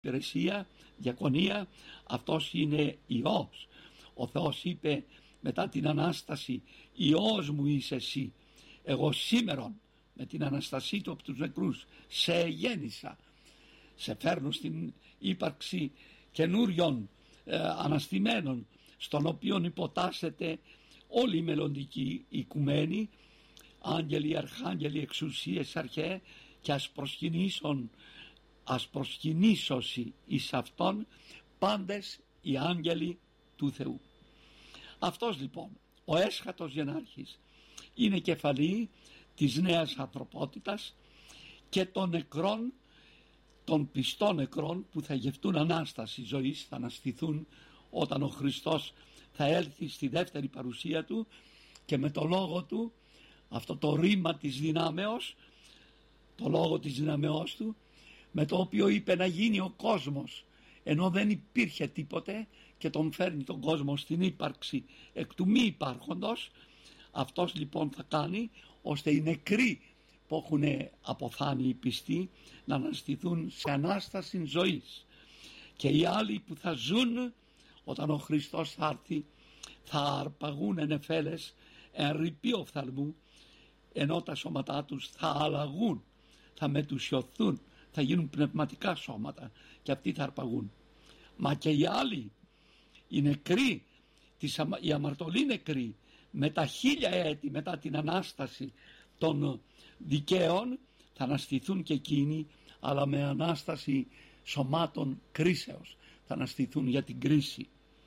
υπηρεσία, διακονία, αυτός είναι Υιός. Ο Θεός είπε μετά την Ανάσταση, Υιός μου είσαι εσύ, εγώ σήμερον με την Αναστασή του από τους νεκρούς σε γέννησα, σε φέρνω στην ύπαρξη καινούριων αναστημένων, στον οποίον υποτάσσεται όλη η μελλοντική οικουμένη, άγγελοι, αρχάγγελοι, εξουσίες, αρχαίε, και ας προσκυνήσωσι εις αυτόν πάντες οι άγγελοι του Θεού. Αυτός λοιπόν ο έσχατος γενάρχης είναι κεφαλή της νέας ανθρωπότητας και των νεκρών, των πιστών νεκρών που θα γευτούν Ανάσταση ζωής, θα αναστηθούν όταν ο Χριστός θα έλθει στη δεύτερη παρουσία του και με το λόγο του, αυτό το ρήμα της δυνάμεως, το λόγο της δυνάμεώς του, με το οποίο είπε να γίνει ο κόσμος ενώ δεν υπήρχε τίποτε και τον φέρνει τον κόσμο στην ύπαρξη εκ του μη υπάρχοντος. Αυτός λοιπόν θα κάνει ώστε οι νεκροί που έχουν αποθάνει οι πιστοί να αναστηθούν σε Ανάσταση ζωής, και οι άλλοι που θα ζουν όταν ο Χριστός θα έρθει θα αρπαγούν ενεφέλες εν ρηπείο οφθαλμού, ενώ τα σώματά τους θα αλλαγούν, θα μετουσιωθούν, θα γίνουν πνευματικά σώματα και αυτοί θα αρπαγούν. Μα και οι άλλοι, οι νεκροί, οι αμαρτωλοί νεκροί, με τα 1000 έτη μετά την Ανάσταση των δικαίων θα αναστηθούν και εκείνοι, αλλά με Ανάσταση σωμάτων κρίσεως, θα αναστηθούν για την κρίση.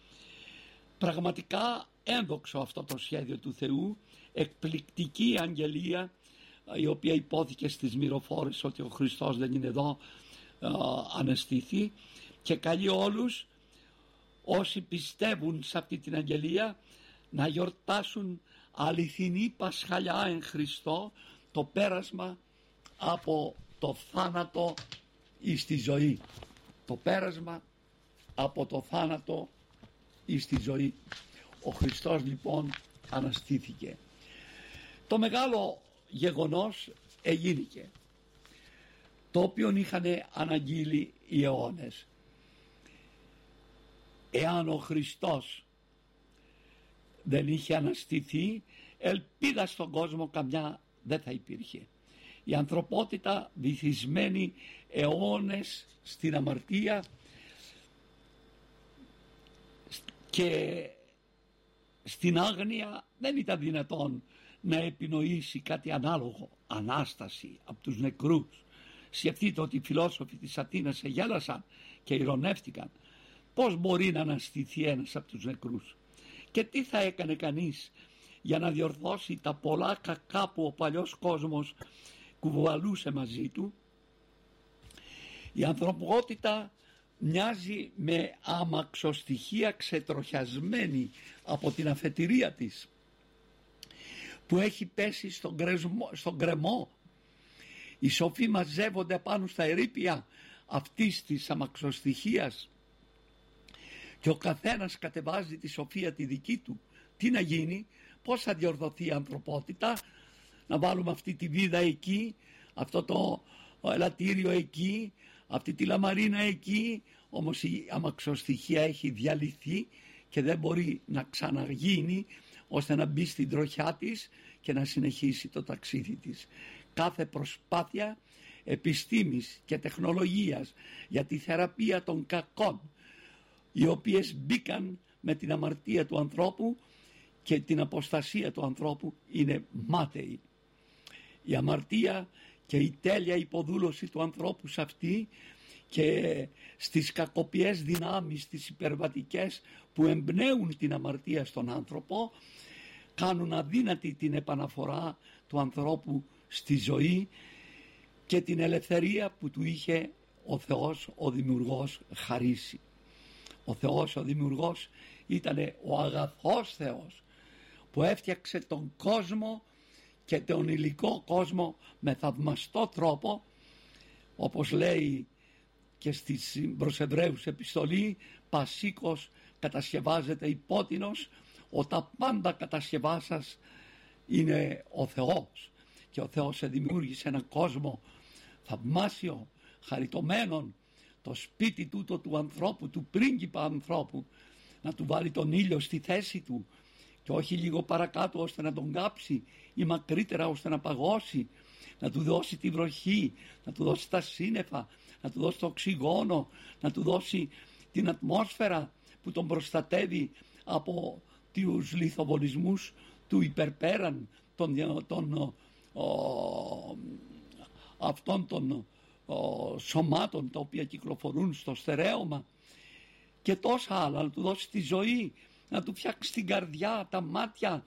Πραγματικά ένδοξο αυτό το σχέδιο του Θεού, εκπληκτική αγγελία η οποία υπόθηκε στις μυροφόρες ότι ο Χριστός δεν είναι εδώ, αναστήθη, και καλεί όλους όσοι πιστεύουν σε αυτή την αγγελία να γιορτάσουν αληθινή Πασχαλιά εν Χριστώ, το πέρασμα από το θάνατο εις τη ζωή, το πέρασμα από το θάνατο εις τη ζωή. Ο Χριστός λοιπόν αναστήθηκε. Το μεγάλο γεγονός εγίνηκε, το οποίο είχαν αναγγείλει οι αιώνες. Εάν ο Χριστός δεν είχε αναστηθεί, ελπίδα στον κόσμο καμιά δεν θα υπήρχε. Η ανθρωπότητα βυθισμένη αιώνες στην αμαρτία και στην άγνοια δεν ήταν δυνατόν να επινοήσει κάτι ανάλογο, Ανάσταση από τους νεκρούς. Σκεφτείτε ότι οι φιλόσοφοι της Αθήνας εγέλασαν και ειρωνεύτηκαν. Πώς μπορεί να αναστηθεί ένας από τους νεκρούς? Και τι θα έκανε κανείς για να διορθώσει τα πολλά κακά που ο παλιός κόσμος κουβαλούσε μαζί του? Η ανθρωπότητα μοιάζει με αμαξοστοιχεία ξετροχιασμένη από την αφετηρία της, που έχει πέσει στον γκρεμό. Οι σοφοί μαζεύονται πάνω στα ερείπια αυτής της αμαξοστοιχείας και ο καθένας κατεβάζει τη σοφία τη δική του. Τι να γίνει? Πώς θα διορθωθεί η ανθρωπότητα? Να βάλουμε αυτή τη βίδα εκεί, αυτό το ελαττήριο εκεί, αυτή τη λαμαρίνα εκεί? Όμως η αμαξοστοιχεία έχει διαλυθεί και δεν μπορεί να ξαναγίνει ώστε να μπει στην τροχιά της και να συνεχίσει το ταξίδι της. Κάθε προσπάθεια επιστήμης και τεχνολογίας για τη θεραπεία των κακών, οι οποίες μπήκαν με την αμαρτία του ανθρώπου και την αποστασία του ανθρώπου, είναι μάταιη. Η αμαρτία και η τέλεια υποδούλωση του ανθρώπου σε αυτή και στις κακοποιές δυνάμεις, τις υπερβατικές που εμπνέουν την αμαρτία στον άνθρωπο, κάνουν αδύνατη την επαναφορά του ανθρώπου στη ζωή και την ελευθερία που του είχε ο Θεός ο Δημιουργός χαρίσει. Ο Θεός ο Δημιουργός ήταν ο αγαθός Θεός που έφτιαξε τον κόσμο και τον υλικό κόσμο με θαυμαστό τρόπο, όπως λέει και στις προς Εβραίους επιστολή, πασίκος κατασκευάζεται υπότινος, όταν πάντα κατασκευάσας είναι ο Θεός, και ο Θεός δημιούργησε έναν κόσμο θαυμάσιο, χαριτωμένον, το σπίτι τούτο του ανθρώπου, του πρίγκιπα ανθρώπου, να του βάλει τον ήλιο στη θέση του και όχι λίγο παρακάτω ώστε να τον κάψει ή μακρύτερα ώστε να παγώσει, να του δώσει τη βροχή, να του δώσει τα σύννεφα, να του δώσει το οξυγόνο, να του δώσει την ατμόσφαιρα που τον προστατεύει από τους λιθοβολισμούς του υπερπέραν αυτών των σωμάτων τα οποία κυκλοφορούν στο στερέωμα και τόσα άλλα, να του δώσει τη ζωή, να του φτιάξει την καρδιά, τα μάτια,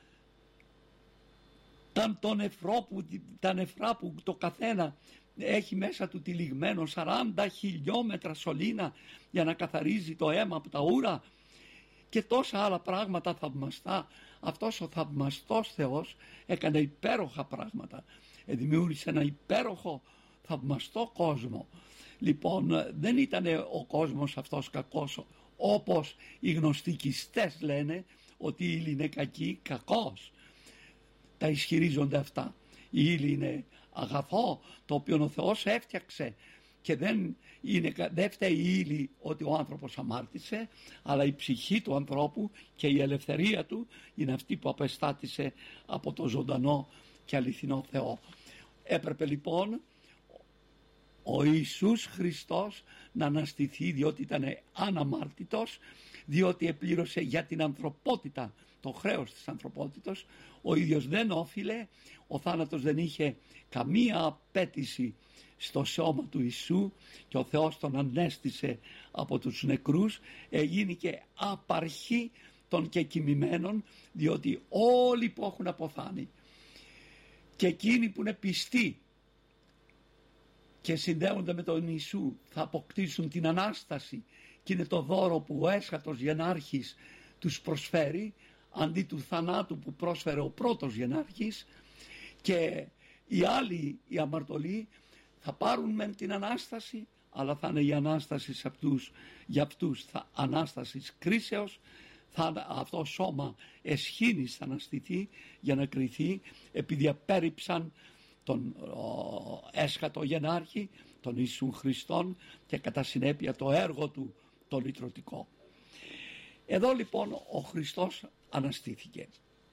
τα νεφρά που το καθένα έχει μέσα του τυλιγμένο 40 χιλιόμετρα σωλήνα για να καθαρίζει το αίμα από τα ούρα και τόσα άλλα πράγματα θαυμαστά. Αυτός ο θαυμαστός Θεός έκανε υπέροχα πράγματα, δημιούργησε ένα υπέροχο θαυμαστό κόσμο. Λοιπόν, δεν ήταν ο κόσμος αυτός κακός όπως οι γνωστικιστές λένε ότι η ύλη είναι κακή, κακός. Τα ισχυρίζονται αυτά. Η ύλη είναι αγαθό το οποίο ο Θεός έφτιαξε και δεν φταίει η ύλη ότι ο άνθρωπος αμάρτησε, αλλά η ψυχή του ανθρώπου και η ελευθερία του είναι αυτή που απεστάτησε από το ζωντανό και αληθινό Θεό. Έπρεπε λοιπόν ο Ιησούς Χριστός να αναστηθεί διότι ήταν αναμάρτητος, διότι επλήρωσε για την ανθρωπότητα το χρέος της ανθρωπότητας. Ο ίδιος δεν όφιλε, ο θάνατος δεν είχε καμία απέτηση στο σώμα του Ιησού και ο Θεός τον ανέστησε από τους νεκρούς, γίνηκε απαρχή των κεκοιμημένων, διότι όλοι που έχουν αποθάνει και εκείνοι που είναι πιστοί και συνδέονται με τον Ιησού θα αποκτήσουν την Ανάσταση και είναι το δώρο που ο έσχατος γενάρχης τους προσφέρει αντί του θανάτου που πρόσφερε ο πρώτος γενάρχης, και οι άλλοι οι αμαρτωλοί θα πάρουν μεν την Ανάσταση, αλλά θα είναι η Ανάσταση για αυτούς Ανάσταση κρίσεως. Αυτό σώμα εσχήνης θα αναστηθεί για να κριθεί επειδή απέρριψαν τον έσχατο γενάρχη, τον Ιησού Χριστόν, και κατά συνέπεια το έργο του το λυτρωτικό. Εδώ λοιπόν ο Χριστός αναστήθηκε.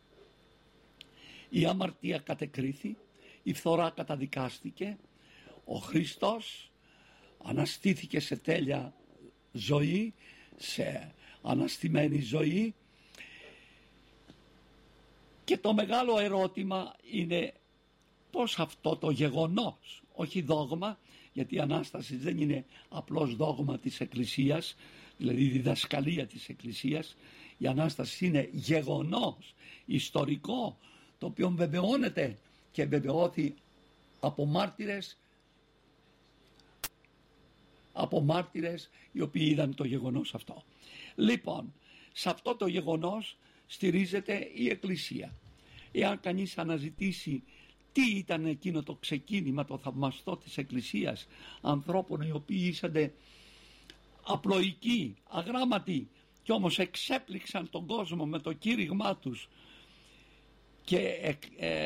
Η αμαρτία κατεκρίθη, η φθορά καταδικάστηκε, ο Χριστός αναστήθηκε σε τέλεια ζωή, σε αναστημένη ζωή, και το μεγάλο ερώτημα είναι πώς αυτό το γεγονός, όχι δόγμα, γιατί η Ανάσταση δεν είναι απλώς δόγμα της Εκκλησίας, δηλαδή η διδασκαλία της Εκκλησίας, η Ανάσταση είναι γεγονός ιστορικό, το οποίο βεβαιώνεται και βεβαιώθη από μάρτυρες οι οποίοι είδαν το γεγονός αυτό. Λοιπόν, σε αυτό το γεγονός στηρίζεται η Εκκλησία. Εάν κανείς αναζητήσει τι ήταν εκείνο το ξεκίνημα, το θαυμαστό της Εκκλησίας, ανθρώπων οι οποίοι ήσανται απλοϊκοί, αγράμματοι, και όμως εξέπληξαν τον κόσμο με το κήρυγμά τους και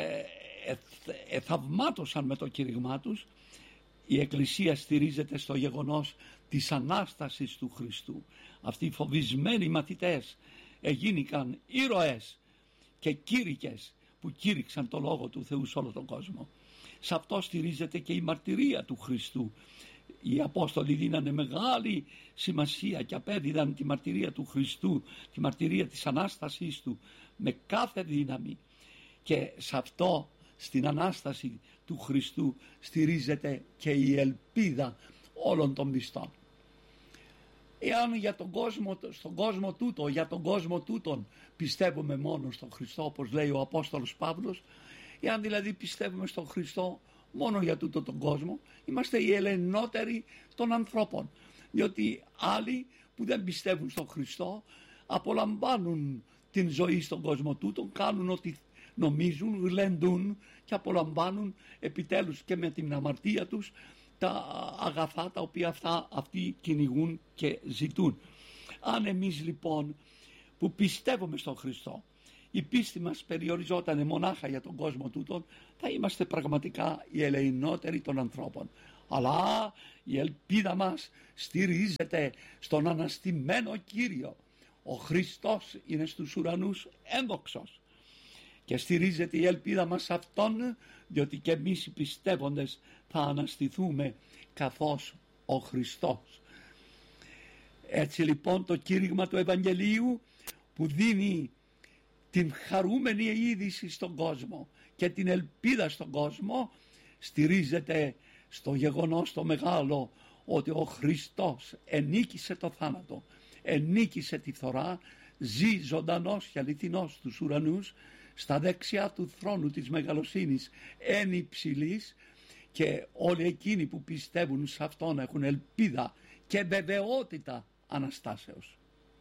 θαυμάτωσαν με το κήρυγμά τους, η Εκκλησία στηρίζεται στο γεγονός της Ανάστασης του Χριστού. Αυτοί οι φοβισμένοι μαθητές εγίνηκαν ήρωες και κήρυκες που κήρυξαν το Λόγο του Θεού σε όλο τον κόσμο. Σε αυτό στηρίζεται και η μαρτυρία του Χριστού. Οι Απόστολοι δίνανε μεγάλη σημασία και απέδιδαν τη μαρτυρία του Χριστού, τη μαρτυρία της Ανάστασης του με κάθε δύναμη, και σε αυτό, στην Ανάσταση του Χριστού, στηρίζεται και η ελπίδα όλων των πιστών. Εάν για τον κόσμο τούτον πιστεύουμε μόνο στον Χριστό, όπως λέει ο Απόστολος Παύλος, εάν δηλαδή πιστεύουμε στον Χριστό μόνο για τούτο τον κόσμο, είμαστε οι ελεηνότεροι των ανθρώπων, διότι άλλοι που δεν πιστεύουν στον Χριστό απολαμβάνουν την ζωή στον κόσμο τούτον, κάνουν ό,τι νομίζουν, γλεντούν και απολαμβάνουν επιτέλους και με την αμαρτία τους τα αγαθά τα οποία αυτοί κυνηγούν και ζητούν. Αν εμείς λοιπόν που πιστεύουμε στον Χριστό, η πίστη μας περιοριζόταν μονάχα για τον κόσμο τούτον, θα είμαστε πραγματικά οι ελεηνότεροι των ανθρώπων. αλλά η ελπίδα μας στηρίζεται στον αναστημένο Κύριο. Ο Χριστός είναι στους ουρανούς ένδοξος και στηρίζεται η ελπίδα μας σε Αυτόν, διότι και εμείς οι πιστεύοντες θα αναστηθούμε καθώς ο Χριστός. Έτσι λοιπόν το κήρυγμα του Ευαγγελίου που δίνει την χαρούμενη είδηση στον κόσμο και την ελπίδα στον κόσμο στηρίζεται στο γεγονός το μεγάλο ότι ο Χριστός ενίκησε το θάνατο, ενίκησε τη φθορά, ζει ζωντανός και αληθινός στους ουρανούς, στα δεξιά του θρόνου της μεγαλοσύνης εν υψηλής, και όλοι εκείνοι που πιστεύουν σε Αυτόν έχουν ελπίδα και βεβαιότητα Αναστάσεως.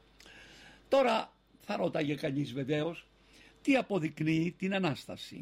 Τώρα θα ρώταγε κανείς βεβαίως τι αποδεικνύει την Ανάσταση.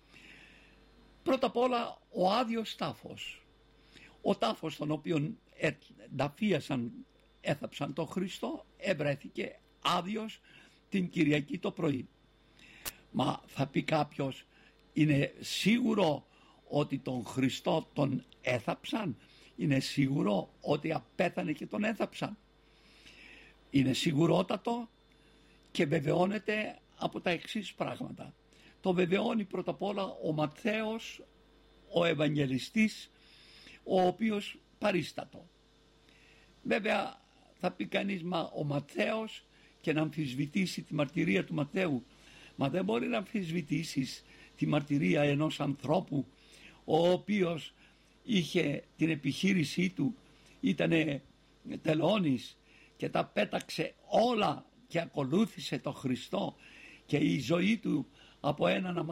Πρώτα απ' όλα ο άδειος τάφος. Ο τάφος τον οποίον ενταφίασαν, έθαψαν τον Χριστό, ευρέθηκε άδειος την Κυριακή το πρωί. Μα θα πει κάποιος, είναι σίγουρο ότι τον Χριστό τον έθαψαν? Είναι σίγουρο ότι απέθανε και τον έθαψαν? Είναι σιγουρότατο και βεβαιώνεται από τα εξής πράγματα. Το βεβαιώνει πρώτα απ' όλα ο Ματθαίος, ο Ευαγγελιστής, ο οποίος παρίστατο. Βέβαια θα πει κανείς, μα ο Ματθαίος, και να αμφισβητήσει τη μαρτυρία του Ματθαίου. Μα δεν μπορεί να αμφισβητήσεις τη μαρτυρία ενός ανθρώπου ο οποίος είχε την επιχείρησή του, ήτανε τελώνης και τα πέταξε όλα και ακολούθησε το Χριστό, και η ζωή του από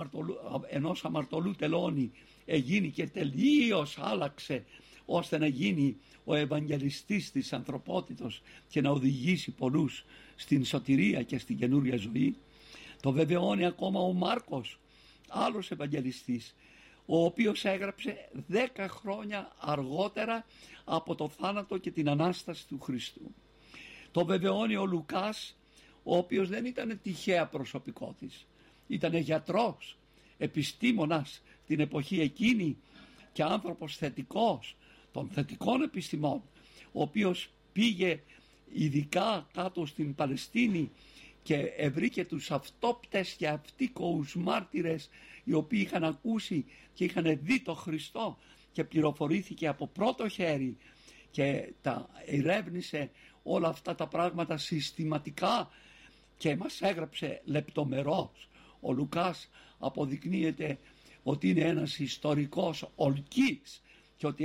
ενός αμαρτωλού τελώνη εγίνει και τελείως άλλαξε ώστε να γίνει ο Ευαγγελιστής της ανθρωπότητος και να οδηγήσει πολλούς στην σωτηρία και στην καινούρια ζωή. Το βεβαιώνει ακόμα ο Μάρκος, άλλος Ευαγγελιστής, ο οποίος έγραψε 10 χρόνια αργότερα από το θάνατο και την Ανάσταση του Χριστού. Το βεβαιώνει ο Λουκάς, ο οποίος δεν ήταν τυχαία προσωπικότης, ήταν γιατρός, επιστήμονας την εποχή εκείνη και άνθρωπος θετικός, των θετικών επιστημών, ο οποίος πήγε ειδικά κάτω στην Παλαιστίνη και ευρήκε τους αυτόπτες και αυτίκοους μάρτυρες, οι οποίοι είχαν ακούσει και είχαν δει το Χριστό, και πληροφορήθηκε από πρώτο χέρι και τα ερεύνησε όλα αυτά τα πράγματα συστηματικά και μας έγραψε λεπτομερώς. Ο Λουκάς αποδεικνύεται ότι είναι ένας ιστορικός ολκής και ότι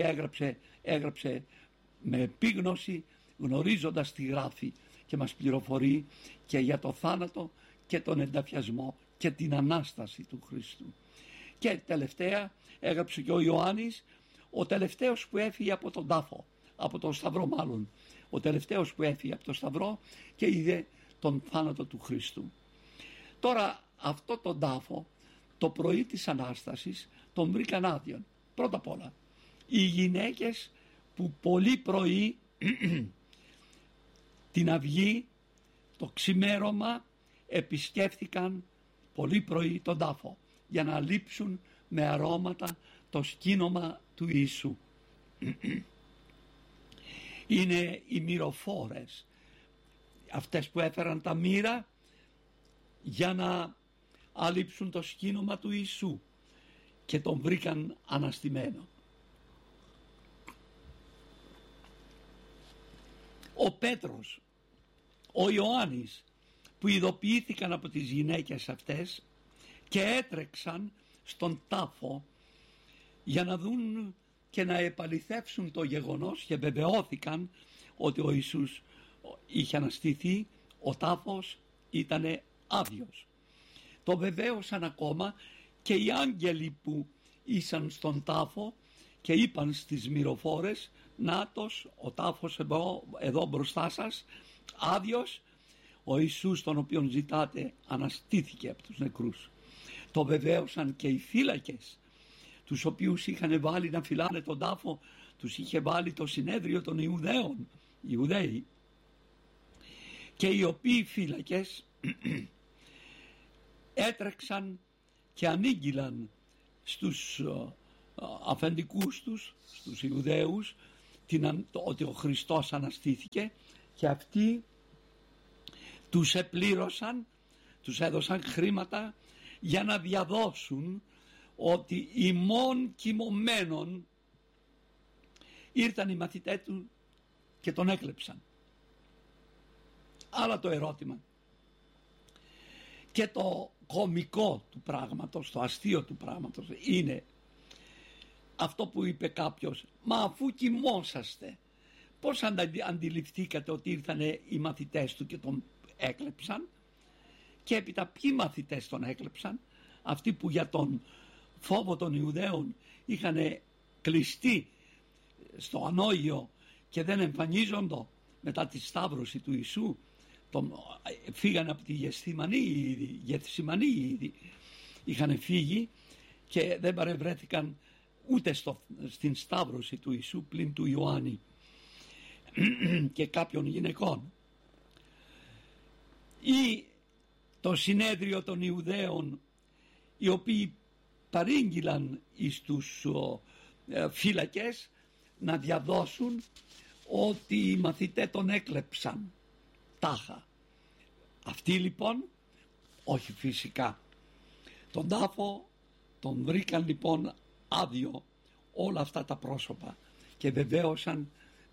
έγραψε με επίγνωση, γνωρίζοντας τι γράφει, και μας πληροφορεί και για το θάνατο και τον ενταφιασμό και την Ανάσταση του Χριστού. Και τελευταία έγραψε και ο Ιωάννης, ο τελευταίος που έφυγε από τον τάφο, από τον σταυρό μάλλον, ο τελευταίος που έφυγε από τον σταυρό και είδε τον θάνατο του Χριστού. Τώρα αυτό τον τάφο το πρωί της Ανάστασης τον βρήκαν άδειον. Πρώτα απ' όλα οι γυναίκες που πολύ πρωί την αυγή, το ξημέρωμα, επισκέφθηκαν πολύ πρωί τον τάφο για να λείψουν με αρώματα το σκήνομα του Ιησού. Είναι οι μυροφόρες, αυτές που έφεραν τα μύρα για να αλείψουν το σκήνομα του Ιησού και τον βρήκαν αναστημένο. Ο Πέτρος, ο Ιωάννης, που ειδοποιήθηκαν από τις γυναίκες αυτές και έτρεξαν στον τάφο για να δουν και να επαληθεύσουν το γεγονός, και βεβαιώθηκαν ότι ο Ιησούς είχε αναστηθεί, ο τάφος ήταν άδειος. Το βεβαίωσαν ακόμα και οι άγγελοι που ήσαν στον τάφο και είπαν στις μυροφόρες, νάτος ο τάφος εδώ μπροστά σας, άδειος, ο Ιησούς τον οποίον ζητάτε αναστήθηκε από τους νεκρούς. Το βεβαίωσαν και οι φύλακες, τους οποίους είχαν βάλει να φυλάνε τον τάφο, τους είχε βάλει το συνέδριο των Ιουδαίων, Ιουδαίοι, και οι οποίοι φύλακες έτρεξαν και ανήγγυλαν στους αφεντικούς τους, στους Ιουδαίους, ότι ο Χριστός αναστήθηκε, και αυτοί τους επλήρωσαν, τους έδωσαν χρήματα για να διαδώσουν ότι ημών κοιμωμένων ήρθαν οι μαθητές του και τον έκλεψαν. Άρα το ερώτημα και το κωμικό του πράγματος, το αστείο του πράγματος είναι αυτό που είπε κάποιος: μα αφού κοιμόσαστε, πώς αντιληφθήκατε ότι ήρθαν οι μαθητές του και τον έκλεψαν? Και έπειτα ποιοι μαθητές τον έκλεψαν? Αυτοί που για τον φόβο των Ιουδαίων είχαν κλειστεί στο ανώγειο και δεν εμφανίζονται μετά τη σταύρωση του Ιησού. Φύγανε από τη Γεθσιμανή ήδη, είχαν φύγει και δεν παρευρέθηκαν ούτε στην σταύρωση του Ιησού πλην του Ιωάννη και κάποιων γυναικών. Ή το συνέδριο των Ιουδαίων, οι οποίοι παρήγγειλαν εις τους φύλακες να διαδώσουν ότι οι μαθητές τον έκλεψαν τάχα. Αυτοί λοιπόν όχι, φυσικά τον τάφο τον βρήκαν λοιπόν άδειο όλα αυτά τα πρόσωπα και βεβαίωσαν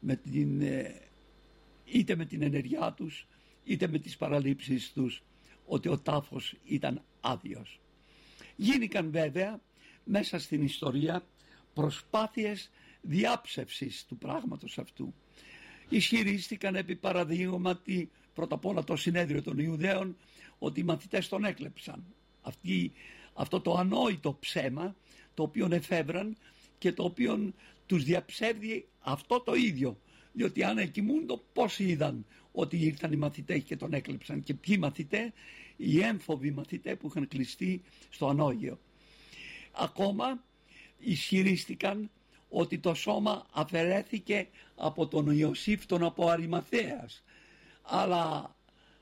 είτε με την ενεργειά τους είτε με τις παραλήψεις τους ότι ο τάφος ήταν άδειος. Γίνηκαν βέβαια μέσα στην ιστορία προσπάθειες διάψευσης του πράγματος αυτού. Ισχυρίστηκαν επί παραδείγματι πρώτα απ' όλα το συνέδριο των Ιουδαίων ότι οι μαθητές τον έκλεψαν. Αυτό το ανόητο ψέμα το οποίο εφεύραν και το οποίο τους διαψεύδει αυτό το ίδιο, διότι αν εκοιμούντο πώς είδαν ότι ήρθαν οι μαθητές και τον έκλεψαν? Και ποιοι μαθητές? Οι έμφοβοι μαθητές που είχαν κλειστεί στο ανώγειο. Ακόμα ισχυρίστηκαν ότι το σώμα αφαιρέθηκε από τον Ιωσήφ τον από Αριμαθέας. Αλλά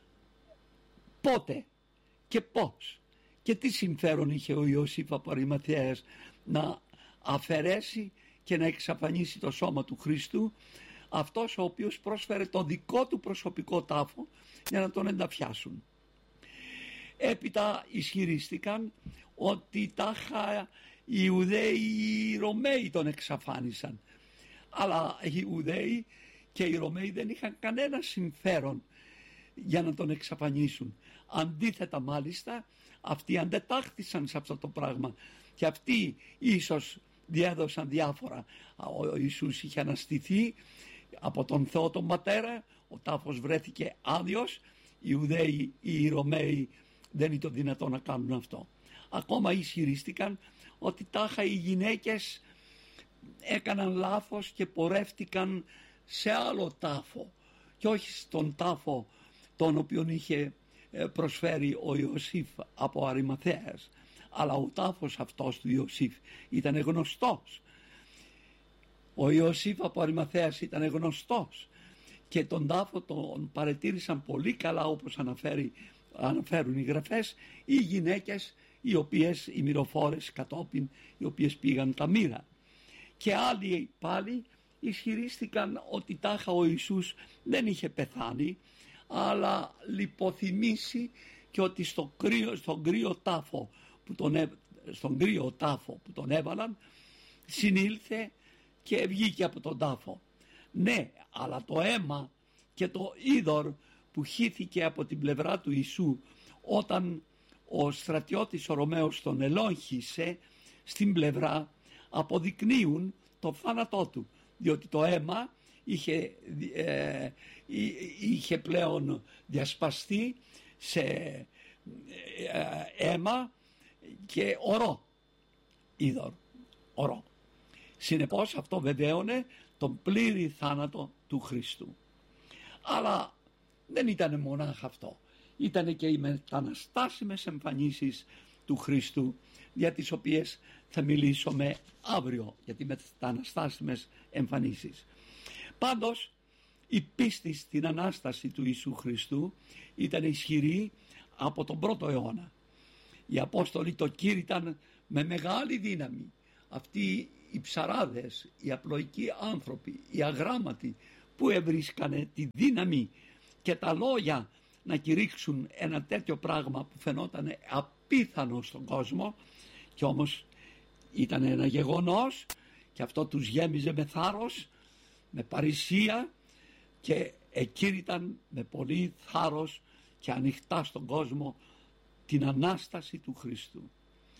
πότε και πώς και τι συμφέρον είχε ο Ιωσήφ από Αριμαθέας να αφαιρέσει και να εξαφανίσει το σώμα του Χριστού, αυτός ο οποίος πρόσφερε το δικό του προσωπικό τάφο για να τον ενταφιάσουν? Έπειτα ισχυρίστηκαν ότι τάχα οι Ιουδαίοι, οι Ρωμαίοι τον εξαφάνισαν. Αλλά οι Ιουδαίοι και οι Ρωμαίοι δεν είχαν κανένα συμφέρον για να τον εξαφανίσουν. Αντίθετα μάλιστα αυτοί αντετάχθησαν σε αυτό το πράγμα και αυτοί ίσως διέδωσαν διάφορα. Ο Ιησούς είχε αναστηθεί από τον Θεό τον Πατέρα, ο τάφος βρέθηκε άδειος, οι Ιουδαίοι ή οι Ρωμαίοι δεν είναι το δυνατό να κάνουν αυτό. Ακόμα ισχυρίστηκαν ότι τάχα οι γυναίκες έκαναν λάθος και πορεύτηκαν σε άλλο τάφο και όχι στον τάφο τον οποίον είχε προσφέρει ο Ιωσήφ από Αριμαθέας. Αλλά ο τάφος αυτός του Ιωσήφ ήταν γνωστός. Ο Ιωσήφ από Αριμαθέας ήταν γνωστός και τον τάφο τον παρετήρησαν πολύ καλά, όπως αναφέρουν οι γραφές, οι γυναίκες οι μυροφόρες κατόπιν, οι οποίες πήγαν τα μοίρα. Και άλλοι πάλι ισχυρίστηκαν ότι τάχα ο Ιησούς δεν είχε πεθάνει, αλλά λιποθυμήσει και ότι στον κρύο τάφο που τον έβαλαν συνήλθε και βγήκε από τον τάφο. Ναι, αλλά το αίμα και το είδωρ που χύθηκε από την πλευρά του Ιησού όταν ο στρατιώτης ο Ρωμαίος τον ελόγχησε στην πλευρά, αποδεικνύουν το θάνατό του, διότι το αίμα είχε πλέον διασπαστεί σε αίμα και ορό, είδωρ, ορό. Συνεπώς αυτό βεβαίωνε τον πλήρη θάνατο του Χριστού. Αλλά δεν ήταν μονάχα αυτό. Ήταν και οι μεταναστάσιμες εμφανίσεις του Χριστού, για τις οποίες θα μιλήσουμε αύριο, για τις μεταναστάσιμες εμφανίσεις. Πάντως η πίστη στην Ανάσταση του Ιησού Χριστού ήταν ισχυρή από τον πρώτο αιώνα. Οι Απόστολοι το κήρυταν με μεγάλη δύναμη, αυτοί οι ψαράδες, οι απλοϊκοί άνθρωποι, οι αγράμματοι, που εβρίσκανε τη δύναμη και τα λόγια να κηρύξουν ένα τέτοιο πράγμα που φαινόταν απίθανο στον κόσμο, και όμως ήταν ένα γεγονός και αυτό τους γέμιζε με θάρρος, με παρησία, και εκήρυταν με πολύ θάρρος και ανοιχτά στον κόσμο την Ανάσταση του Χριστού.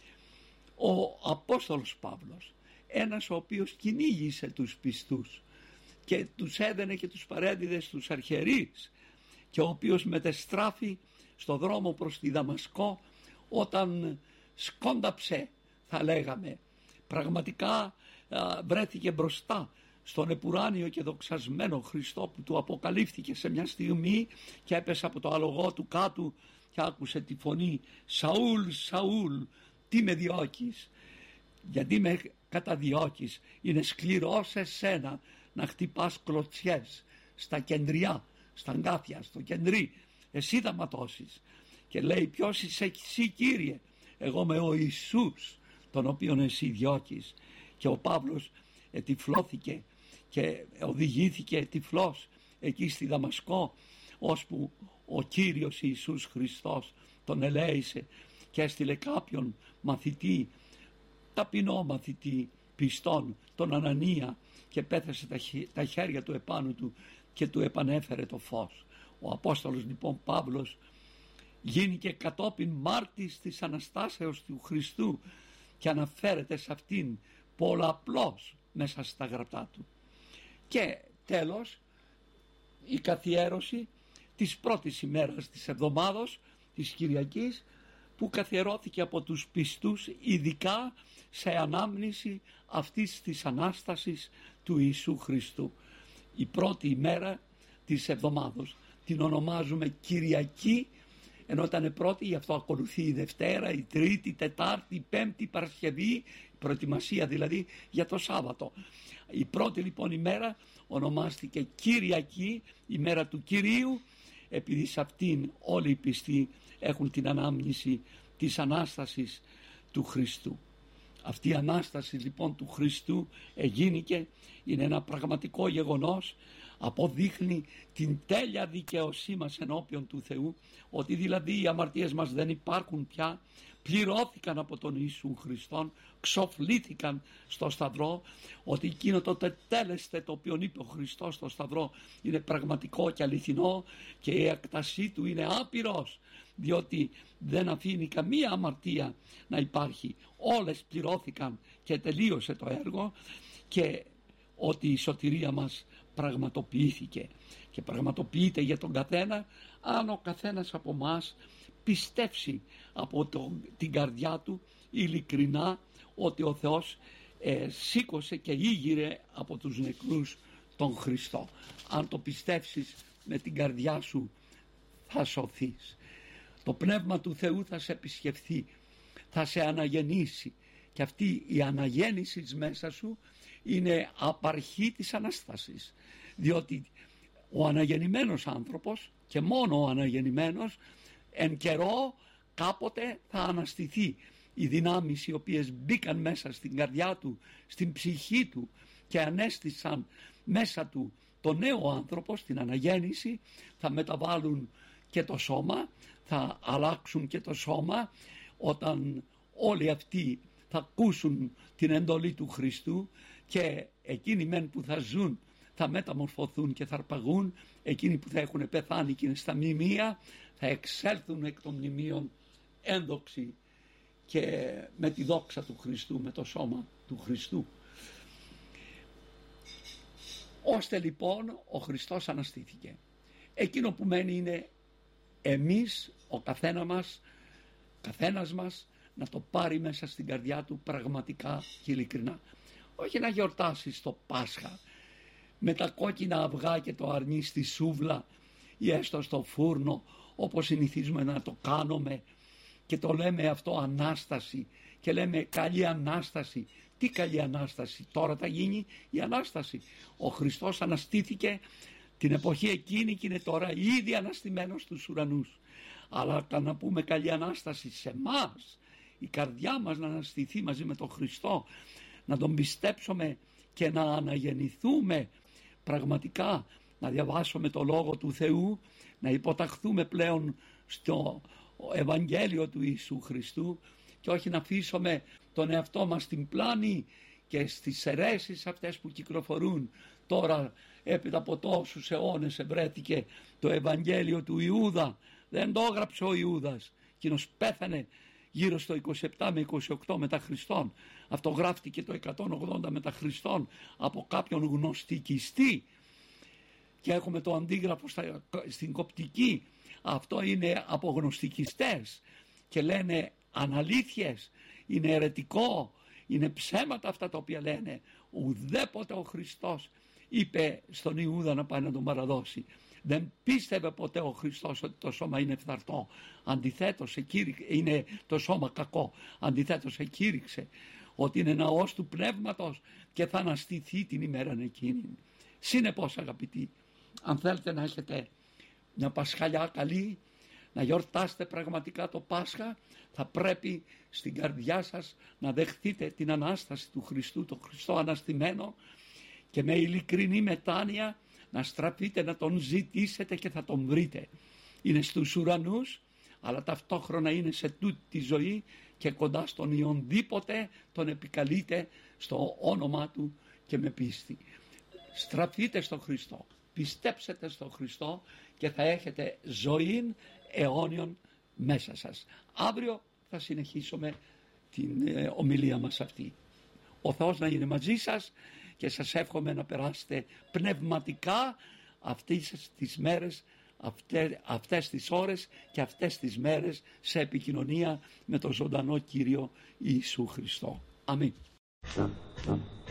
Ο Απόστολος Παύλος, ένας ο οποίος κυνήγησε τους πιστούς και τους έδαινε και τους παρέδιδε στους αρχιερείς, και ο οποίος μετεστράφη στο δρόμο προς τη Δαμασκό, όταν σκόνταψε, θα λέγαμε, πραγματικά βρέθηκε μπροστά στον επουράνιο και δοξασμένο Χριστό που του αποκαλύφθηκε σε μια στιγμή, και έπεσε από το άλογο του κάτω και άκουσε τη φωνή «Σαούλ, Σαούλ, τι με διώκεις, γιατί με καταδιώκεις, είναι σκληρό σε σένα να χτυπάς κλωτσιές στα κεντριά, στα αγκάθια, στο κεντρί, εσύ θα ματώσεις». Και λέει «Ποιος είσαι εσύ, Κύριε?» «Εγώ είμαι ο Ιησούς, τον οποίον εσύ διώκεις». Και ο Παύλος τυφλώθηκε και οδηγήθηκε τυφλός εκεί στη Δαμασκό, ώσπου ο Κύριος Ιησούς Χριστός τον ελέησε και έστειλε κάποιον μαθητή, ταπεινό μαθητή πιστόν, τον Ανανία, και πέθασε τα χέρια του επάνω του και του επανέφερε το φως. Ο Απόστολος λοιπόν Παύλος γίνηκε κατόπιν μάρτης της Αναστάσεως του Χριστού και αναφέρεται σε αυτήν πολλαπλώς μέσα στα γραπτά του. Και τέλος, η καθιέρωση της πρώτης ημέρας της εβδομάδος, της Κυριακής, που καθιερώθηκε από τους πιστούς ειδικά σε ανάμνηση αυτής της Ανάστασης του Ιησού Χριστού. Η πρώτη ημέρα της εβδομάδος την ονομάζουμε Κυριακή, ενώ ήταν πρώτη, γι' αυτό ακολουθεί η Δευτέρα, η Τρίτη, η Τετάρτη, η Πέμπτη, η Παρασκευή, η προετοιμασία δηλαδή για το Σάββατο. Η πρώτη λοιπόν ημέρα ονομάστηκε Κυριακή, ημέρα του Κυρίου, επειδή σε αυτήν όλοι οι πιστοί έχουν την ανάμνηση της Ανάστασης του Χριστού. Αυτή η Ανάσταση λοιπόν του Χριστού εγίνηκε, είναι ένα πραγματικό γεγονός, αποδείχνει την τέλεια δικαίωσή μας ενώπιον του Θεού, ότι δηλαδή οι αμαρτίες μας δεν υπάρχουν πια, πληρώθηκαν από τον Ιησού Χριστόν, ξοφλήθηκαν στο Σταυρό, ότι εκείνο το τετέλεσθε το οποίο είπε ο Χριστός στο Σταυρό είναι πραγματικό και αληθινό, και η έκτασή του είναι άπειρος, διότι δεν αφήνει καμία αμαρτία να υπάρχει, όλες πληρώθηκαν και τελείωσε το έργο, και ότι η σωτηρία μας πραγματοποιήθηκε και πραγματοποιείται για τον καθένα, αν ο καθένας από μας πιστέψει από την καρδιά του ειλικρινά ότι ο Θεός σήκωσε και ήγηρε από τους νεκρούς τον Χριστό. Αν το πιστέψεις με την καρδιά σου θα σωθείς. Το Πνεύμα του Θεού θα σε επισκεφθεί, θα σε αναγεννήσει, και αυτή η αναγέννηση μέσα σου είναι απαρχή της Ανάστασης, διότι ο αναγεννημένος άνθρωπος, και μόνο ο αναγεννημένος, εν καιρό κάποτε θα αναστηθεί. Οι δυνάμεις οι οποίες μπήκαν μέσα στην καρδιά του, στην ψυχή του και ανέστησαν μέσα του το νέο άνθρωπο στην αναγέννηση, θα μεταβάλουν και το σώμα, θα αλλάξουν και το σώμα, όταν όλοι αυτοί θα ακούσουν την εντολή του Χριστού, και εκείνοι μεν που θα ζουν θα μεταμορφωθούν και θα αρπαγούν, εκείνοι που θα έχουν πεθάνει και είναι στα μνημεία θα εξέλθουν εκ των μνημείων ένδοξοι και με τη δόξα του Χριστού, με το σώμα του Χριστού. Ώστε λοιπόν ο Χριστός αναστήθηκε. Εκείνο που μένει είναι εμείς, ο καθένας μας να το πάρει μέσα στην καρδιά του πραγματικά και ειλικρινά. Όχι να γιορτάσει το Πάσχα με τα κόκκινα αυγά και το αρνί στη σούβλα ή έστω στο φούρνο, όπως συνηθίζουμε να το κάνουμε, και το λέμε αυτό Ανάσταση, και λέμε καλή Ανάσταση. Τι καλή Ανάσταση? Τώρα θα γίνει η Ανάσταση. Ο Χριστός αναστήθηκε την εποχή εκείνη και είναι τώρα ήδη αναστημένος στους ουρανούς. Αλλά να πούμε καλή Ανάσταση σε εμάς, η καρδιά μας να αναστηθεί μαζί με τον Χριστό, να τον πιστέψουμε και να αναγεννηθούμε πραγματικά, να διαβάσουμε το Λόγο του Θεού, να υποταχθούμε πλέον στο Ευαγγέλιο του Ιησού Χριστού και όχι να αφήσουμε τον εαυτό μας στην πλάνη και στις αιρέσεις αυτές που κυκλοφορούν. Τώρα έπειτα από τόσους αιώνες ευρέθηκε το Ευαγγέλιο του Ιούδα. Δεν το έγραψε ο Ιούδας, εκείνος πέθανε γύρω στο 27 με 28 μετά Χριστόν. Αυτό γράφτηκε το 180 μετά Χριστόν από κάποιον γνωστικιστή και έχουμε το αντίγραφο στην κοπτική. Αυτό είναι από γνωστικιστές και λένε αναλήθειες, είναι αιρετικό, είναι ψέματα αυτά τα οποία λένε. Ουδέποτε ο Χριστός είπε στον Ιούδα να πάει να τον παραδώσει. Δεν πίστευε ποτέ ο Χριστός ότι το σώμα είναι φθαρτό. Αντιθέτως είναι το σώμα κακό. Αντιθέτως εκήρυξε ότι είναι ναός του Πνεύματος και θα αναστηθεί την ημέρα εκείνη. Συνεπώς αγαπητοί, αν θέλετε να έχετε μια Πασχαλιά καλή, να γιορτάσετε πραγματικά το Πάσχα, θα πρέπει στην καρδιά σας να δεχτείτε την Ανάσταση του Χριστού, το Χριστό αναστημένο, και με ειλικρινή μετάνοια να στραφείτε, να τον ζητήσετε και θα τον βρείτε. Είναι στους ουρανούς, αλλά ταυτόχρονα είναι σε τούτη τη ζωή και κοντά στον ιονδήποτε τον επικαλείτε στο όνομα του και με πίστη. Στραφείτε στον Χριστό, πιστέψετε στον Χριστό και θα έχετε ζωή αιώνιον μέσα σας. Αύριο θα συνεχίσουμε την ομιλία μας αυτή. Ο Θεός να είναι μαζί σας και σας εύχομαι να περάσετε πνευματικά αυτές τις μέρες, αυτές τις ώρες και αυτές τις μέρες σε επικοινωνία με τον ζωντανό Κύριο Ιησού Χριστό. Αμήν.